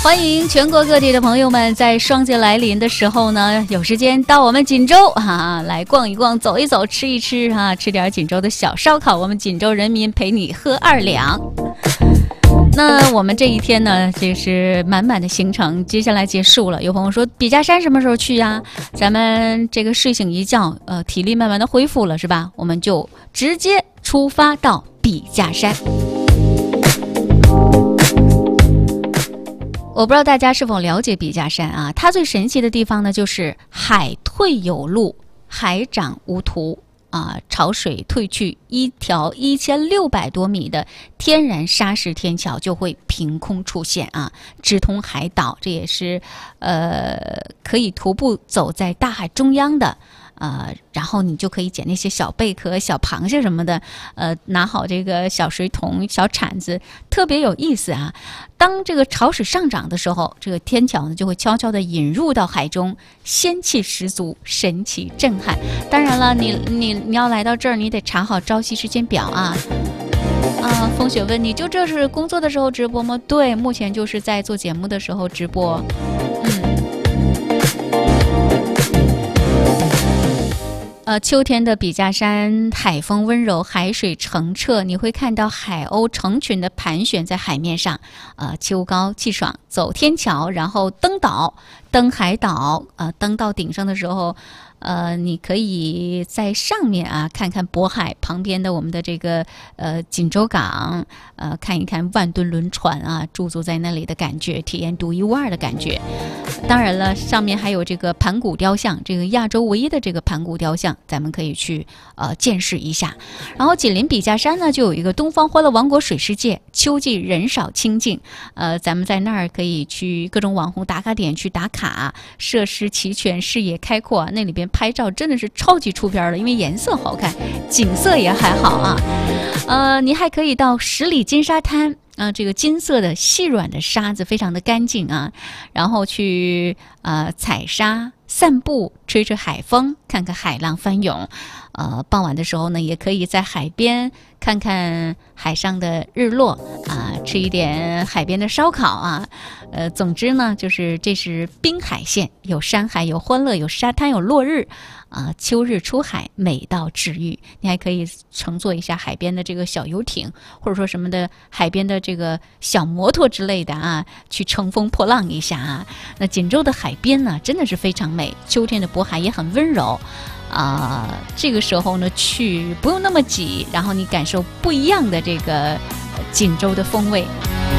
欢迎全国各地的朋友们在双节来临的时候呢，有时间到我们锦州来逛一逛、走一走、吃一吃吃点锦州的小烧烤。我们锦州人民陪你喝2两。那我们这一天呢，就是满满的行程，接下来结束了。有朋友说笔架山什么时候去呀？咱们这个睡醒一觉，体力慢慢的恢复了，是吧？我们就直接出发到笔架山。我不知道大家是否了解笔架山啊？它最神奇的地方呢，就是海退有路，海涨无图潮水退去，一条1600多米的天然砂石天桥就会凭空出现直通海岛。这也是可以徒步走在大海中央的。然后你就可以捡那些小贝壳、小螃蟹什么的，拿好这个小水桶、小铲子，特别有意思啊。当这个潮水上涨的时候，这个天桥呢就会悄悄地引入到海中，仙气十足，神奇震撼。当然了，你要来到这儿，你得查好朝夕时间表啊。风雪问你就这是工作的时候直播吗？对，目前就是在做节目的时候直播。秋天的笔架山，海风温柔，海水澄澈，你会看到海鸥成群的盘旋在海面上。秋高气爽，走天桥，然后登海岛。登到顶上的时候，你可以在上面看看渤海旁边的我们的这个锦州港，看一看万吨轮船驻足在那里的感觉，体验独一无二的感觉。当然了，上面还有这个盘古雕像，这个亚洲唯一的这个盘古雕像，咱们可以去见识一下。然后紧邻笔架山呢，就有一个东方欢乐王国水世界，秋季人少清静，咱们在那儿可以去各种网红打卡点去打卡，设施齐全，视野开阔那里边拍照真的是超级出片了，因为颜色好看，景色也还好你还可以到10里金沙滩。这个金色的细软的沙子非常的干净然后去采沙散步，吹吹海风，看看海浪翻涌。傍晚的时候呢，也可以在海边看看海上的日落吃一点海边的烧烤总之呢，就是这是滨海线，有山海，有欢乐，有沙滩，有落日秋日出海，美到治愈。你还可以乘坐一下海边的这个小游艇，或者说什么的海边的这个小摩托之类的去乘风破浪一下那锦州的海边呢，真的是非常美，秋天的渤海也很温柔这个时候呢去不用那么挤，然后你感受不一样的这个锦州的风味。